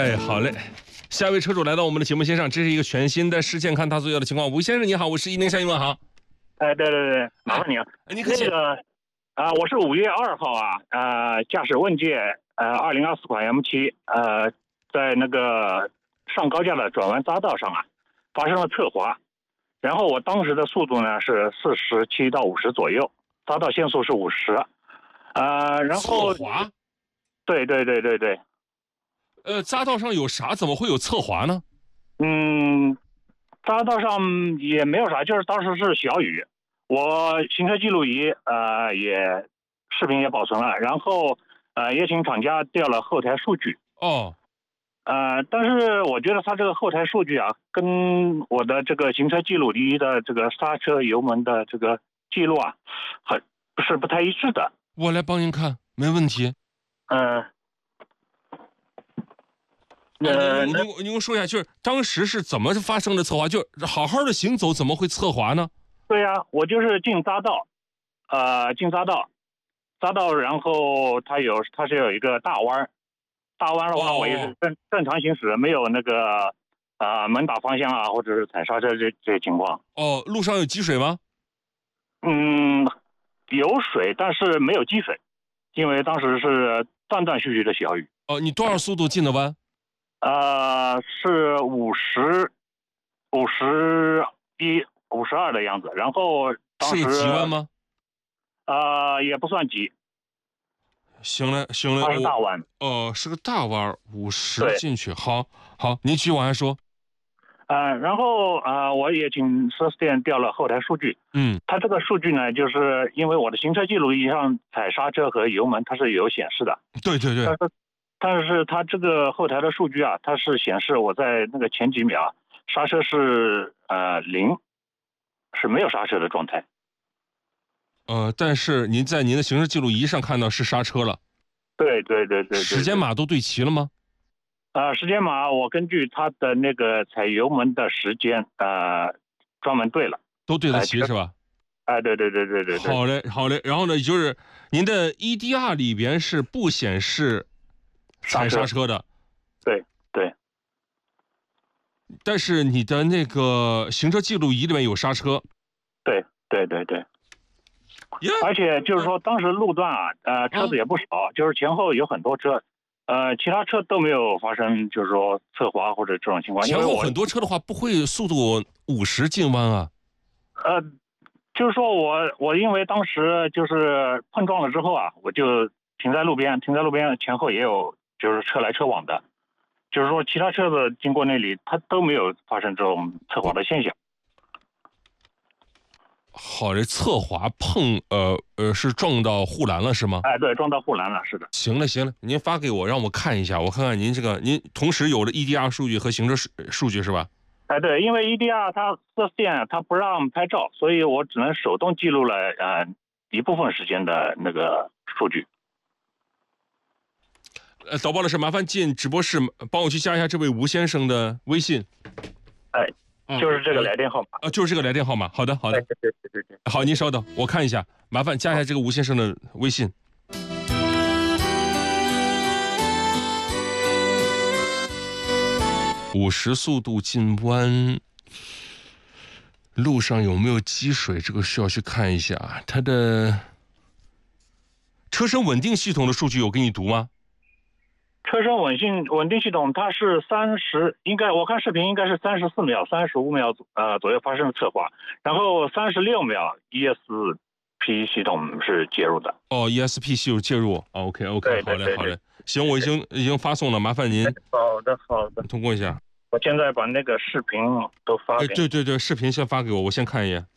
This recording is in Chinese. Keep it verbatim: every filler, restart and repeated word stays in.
哎，好嘞。下一位车主来到我们的节目线上，这是一个全新的市健康大作业的情况。吴先生你好，我是一零三一问好。 哎，对对对，麻烦你啊。 哎，你可以那个啊、我是五月二号啊，呃，驾驶问界呃二零二四款 M 七，呃，在那个上高架的转弯匝道上啊，发生了侧滑，然后我当时的速度呢是四十七到五十左右，匝道限速是五十，呃，然后侧滑？ 对对对对对， 呃，匝道上有啥？怎么会有侧滑呢？ 嗯，匝道上也没有啥，就是当时是小雨。我行车记录仪呃也视频也保存了，然后呃也请厂家调了后台数据。 哦， 呃，但是我觉得它这个后台数据啊，跟我的这个行车记录仪的这个刹车油门的这个记录啊，很是不太一致的。 我来帮您看，没问题。 嗯、呃， 呃， 呃， 您您您给我说一下，就是当时是怎么发生的侧滑？就好好的行走，怎么会侧滑呢？ 对呀、我就是进匝道，呃，进匝道，匝道，然后它有它是有一个大弯儿，大弯的话哦我也是正正常行驶，没有那个呃猛打方向啊，或者是踩刹车这这些情况。 哦，路上有积水吗？ 嗯，有水，但是没有积水，因为当时是断断续续的小雨。 哦，你多少速度进的弯？ 呃，是五十、五十一、五十二的样子。然后当时是个急弯吗？ 呃，也不算急， 行了行了， 它是大我弯。 哦是个大弯，五十对进去。好，好，您继续往下说。 呃，然后呃，我也请四 S 店调了后台数据。 嗯， 它这个数据呢，就是因为我的行车记录仪上踩刹车和油门它是有显示的， 对对对但，是但是它这个后台的数据啊，它是显示我在那个前几秒刹车是呃零，是没有刹车的状态。 呃，但是您在您的行车记录仪上看到是刹车了， 对对对对对， 时间码都对齐了吗？ 呃，时间码我根据它的那个踩油门的时间呃专门对了。 都对得齐哎是吧？ 哎，对对对对对对。 好嘞，好嘞。然后呢，就是您的 E D R 里边是不显示踩刹车的， 对对但是你的那个行车记录仪里面有刹车。 对对对对。 呀， 而且就是说，当时路段啊，呃，车子也不少，就是前后有很多车，呃，其他车都没有发生，就是说侧滑或者这种情况。因前后为我很多车的话，不会速度五十进弯啊。 呃，就是说我我因为当时就是碰撞了之后啊，我就停在路边，停在路边前后也有就是车来车往的，就是说其他车子经过那里，它都没有发生这种侧滑的现象。 好嘞，侧滑碰呃呃是撞到护栏了是吗？ 哎，对，撞到护栏了，是的。 行了行了，您发给我，让我看一下，我看看您这个，您同时有了 E D R 数据和行车数数据是吧？ 哎，对，因为 E D R 它四 S 店它不让拍照，所以我只能手动记录了呃一部分时间的那个数据。 呃，导播老师，麻烦进直播室帮我去加一下这位吴先生的微信。 哎，就是这个来电号码。 啊，就是这个来电号码。好的，好的， 哎，对对对对对。 好，您稍等，我看一下，麻烦加一下这个吴先生的微信。五十速度进弯，路上有没有积水？这个需要去看一下。它的车身稳定系统的数据有给你读吗？ 车身稳定稳定系统它是三十，应该我看视频应该是三十四秒、三十五秒左呃左右发生了侧滑，然后三十六秒 E S P 系统是介入的。 哦 ，E S P 系统介入。OK OK， 对对对好嘞好嘞，行，我已经已经发送了，麻烦您好的好的， 通过一下。 我现在把那个视频都发哎， 给你。 对对对，视频先发给我，我先看一眼。